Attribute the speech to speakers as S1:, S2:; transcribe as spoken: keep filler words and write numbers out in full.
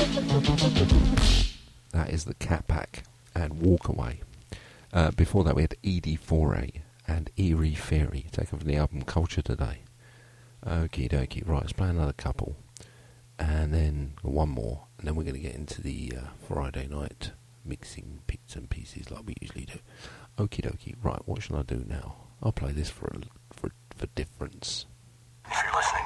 S1: That is the Cat Pack and Walk Away. Uh, before that we had Edie Foray and Eerie Fairy, taken from the album Culture Today. Okie dokie, right, let's play another couple. And then one more, and then we're going to get into the uh, Friday night mixing bits and pieces like we usually do. Okie dokie, right, what shall I do now? I'll play this for, a, for, for difference.
S2: If you're listening